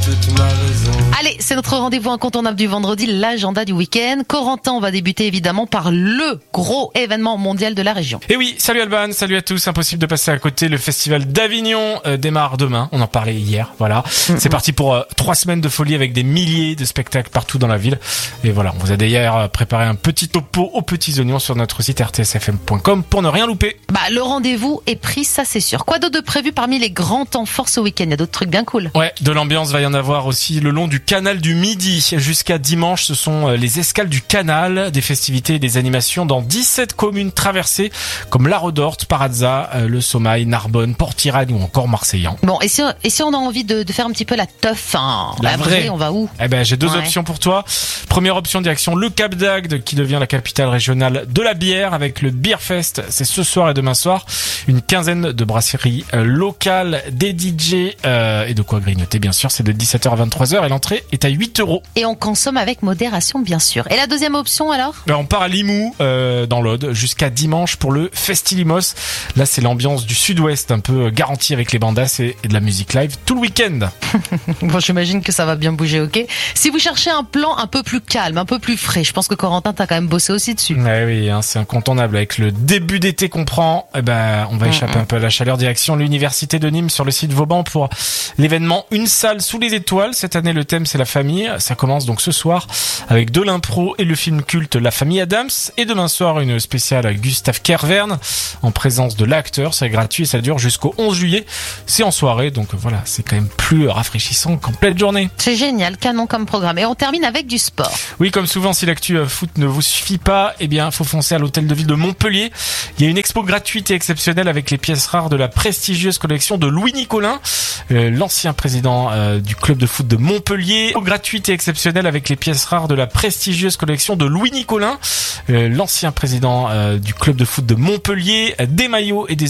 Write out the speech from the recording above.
toute ma raison. Allez, c'est notre rendez-vous incontournable du vendredi, l'agenda du week-end. Corentin, on va débuter évidemment par le gros événement mondial de la région. Et oui, salut Alban, salut à tous. Impossible de passer à côté. Le festival d'Avignon démarre demain. On en parlait hier, voilà. C'est parti pour 3 semaines de folie avec des milliers de spectacles partout dans la ville. Et voilà, on vous a d'ailleurs préparé un petit topo aux petits oignons sur notre site rtsfm.com pour ne rien louper. Le rendez-vous est pris, ça c'est sûr. Quoi d'autre de prévu parmi les grands temps forts ce week-end? Il y a d'autres trucs bien cool. Ouais, de l'ambiance va y en avoir aussi le long du canal du Midi. Jusqu'à dimanche, ce sont les escales du canal, des festivités et des animations dans 17 communes traversées comme La Redorte, Parazza, Le Sommail, Narbonne, Port-Iragne ou encore Marseillan. Bon, et si on a envie de faire un petit peu la teuf, la vraie, on va où? J'ai deux options pour toi. Première option, direction le Cap d'Agde qui devient la capitale régionale de la bière avec le Beer Fest. C'est ce soir et demain soir. Une quinzaine de brasseries locales, des DJ et de quoi grignoter bien sûr. C'est de 17h à 23h et l'entrée est à 8€. Et on consomme avec modération bien sûr. Et la deuxième option alors? On part à Limoux dans l'Aude jusqu'à dimanche pour le Festilimos. Là c'est l'ambiance du sud-ouest un peu garantie avec les bandas et de la musique live tout le week-end. Bon, j'imagine que ça va bien bouger, ok. Si vous cherchez un plan un peu plus calme, un peu plus frais, je pense que Corentin t'as quand même bossé aussi dessus. Oui, c'est incontournable. Avec le début d'été qu'on prend, on va échapper un peu à la chaleur. Direction l'université de Nîmes sur le site Vauban pour l'événement Une salle sous les étoiles. Cette année, le thème c'est la famille. Ça commence donc ce soir avec de l'impro et le film culte La Famille Adams. Et demain soir, une spéciale Gustave Kervern en présence de l'acteur. C'est gratuit et ça dure jusqu'au 11 juillet. C'est en soirée, donc voilà, c'est quand même plus rafraîchissant qu'en pleine journée. C'est génial, canon comme programme. Et on termine avec du sport. Oui, comme souvent, si l'actu foot ne vous suffit pas, faut foncer à l'hôtel de ville de Montpellier. Il y a une expo gratuite et exceptionnelle avec les pièces rares de la prestigieuse collection de Louis Nicolin, l'ancien président du club de foot de Montpellier. Gratuite et exceptionnelle avec les pièces rares de la prestigieuse collection de Louis Nicolin, l'ancien président du club de foot de Montpellier, des maillots et des